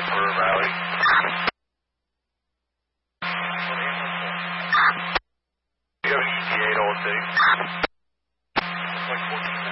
for Valley. You have an ETA at all, too? Like 14 minutes.